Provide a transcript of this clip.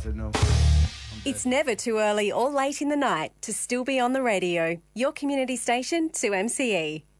said no. It's never too early or late in the night to still be on the radio. Your community station, 2MCE.